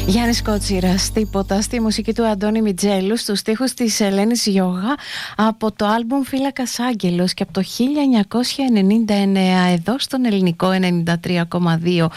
Γιάννης Κότσιρας, τίποτα, στη μουσική του Αντώνη Μιτζέλου, στους στίχους της Ελένης Γιώγα, από το άλμπουμ Φύλακας Άγγελος και από το 1999, εδώ στον Ελληνικό 93,2.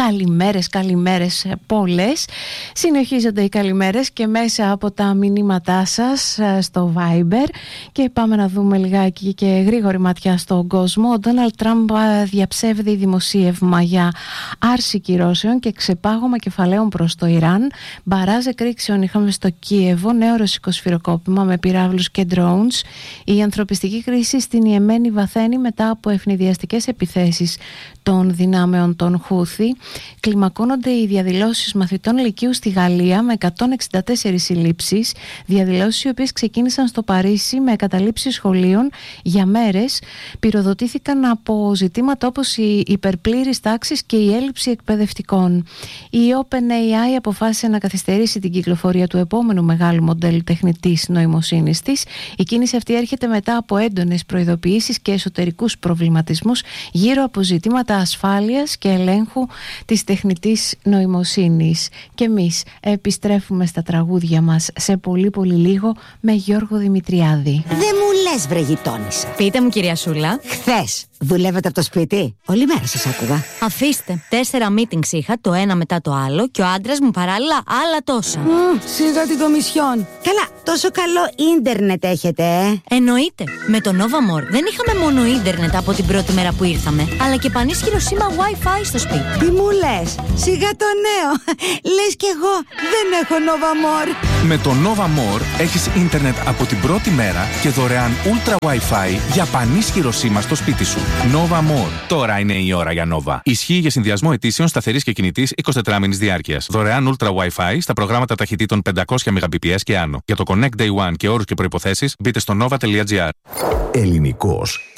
Καλημέρες πολλές. Συνεχίζονται οι καλημέρες και μέσα από τα μηνύματά σας στο Viber, και πάμε να δούμε λιγάκι και γρήγορη ματιά στον κόσμο. Ο Ντόναλντ Τραμπ διαψεύδει δημοσίευμα για άρση κυρώσεων και ξεπάγωμα κεφαλαίων προς το Ιράν. Μπαράζ εκρήξεων είχαμε στο Κίεβο, νέο ρωσικό σφυροκόπημα με πυράβλους και drones. Η ανθρωπιστική κρίση στην Ιεμένη βαθαίνει μετά από ευνηδιαστικές επιθέσεις των δυνάμεων των Χούθη. Κλιμακώνονται οι διαδηλώσεις μαθητών λυκείου στη Γαλλία με 164 συλλήψεις. Διαδηλώσεις οι οποίες ξεκίνησαν στο Παρίσι με εγκαταλείψεις σχολείων για μέρες. Πυροδοτήθηκαν από ζητήματα όπως η υπερπλήρης τάξης και η έλλειψη εκπαιδευτικών. Η OpenAI αποφάσισε να καθυστερήσει την κυκλοφορία του επόμενου μεγάλου μοντέλου τεχνητής νοημοσύνης της. Η κίνηση αυτή έρχεται μετά από έντονες προειδοποιήσεις και εσωτερικούς προβληματισμούς γύρω από ζητήματα ασφάλειας και ελέγχου της τεχνητής νοημοσύνης. Και εμείς επιστρέφουμε στα τραγούδια μας σε πολύ λίγο με Γιώργο Δημητριάδη. Δεν μου λες, βρε γειτόνισσα. Πείτε μου, κυρία Σούλα. Χθες δουλεύετε από το σπίτι? Όλη μέρα σας άκουγα. Αφήστε. 4 meetings είχα, το ένα μετά το άλλο, και ο άντρας μου παράλληλα άλλα τόσα. Σιγά την κομισιόν. Καλά, τόσο καλό ίντερνετ έχετε, Εννοείται. Με το Nova More δεν είχαμε μόνο ίντερνετ από την πρώτη μέρα που ήρθαμε, αλλά και πανίσχυρο σήμα Wi-Fi στο σπίτι. Τι μου λες? Σιγά το νέο. Λες κι εγώ δεν έχω Nova More. Με το Nova More έχεις ίντερνετ από την πρώτη μέρα και δωρεάν Ultra Wi-Fi για πανίσχυρο σήμα στο σπίτι σου. Nova More. Τώρα είναι η ώρα για Nova. Ισχύει για συνδυασμό ετήσεων σταθερής και κινητής 24 μήνης διάρκειας. Δωρεάν Ultra Wi-Fi στα προγράμματα ταχυτήτων 500 Mbps και άνω. Για το Connect Day One και όρους και προϋποθέσεις μπείτε στο nova.gr. Ελληνικός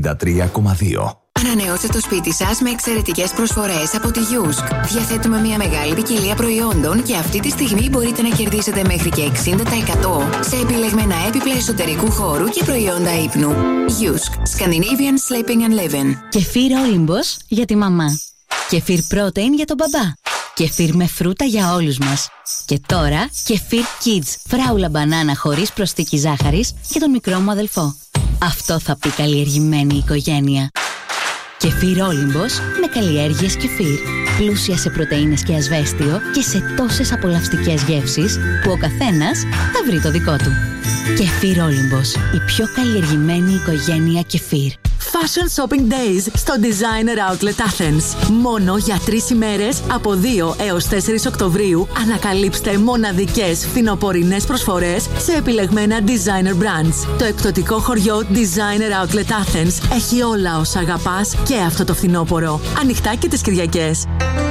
93,2. Ανανεώστε το σπίτι σας με εξαιρετικές προσφορές από τη Yusk. Διαθέτουμε μια μεγάλη ποικιλία προϊόντων και αυτή τη στιγμή μπορείτε να κερδίσετε μέχρι και 60% σε επιλεγμένα έπιπλα εσωτερικού χώρου και προϊόντα ύπνου. Yusk. Scandinavian Sleeping and Living. Κεφίρ Όλυμπος για τη μαμά. Κεφίρ Protein για τον μπαμπά. Κεφίρ με φρούτα για όλους μας. Και τώρα Κεφίρ Kids. Φράουλα μπανάνα χωρίς προσθήκη ζάχαρης για τον μικρό μου αδελφό. Αυτό θα πει καλλιεργημένη οικογένεια. Κεφίρ Όλυμπος με καλλιέργειες κεφίρ. Πλούσια σε πρωτεΐνες και ασβέστιο και σε τόσες απολαυστικές γεύσεις που ο καθένας θα βρει το δικό του. Κεφίρ Όλυμπος, η πιο καλλιεργημένη οικογένεια κεφίρ. Fashion Shopping Days στο Designer Outlet Athens. Μόνο για 3 ημέρες από 2 έως 4 Οκτωβρίου ανακαλύψτε μοναδικές φθινοπορεινές προσφορές σε επιλεγμένα designer brands. Το εκπτωτικό χωριό Designer Outlet Athens έχει όλα όσα αγαπάς και αυτό το φθινόπωρο. Ανοιχτά και τις Κυριακές.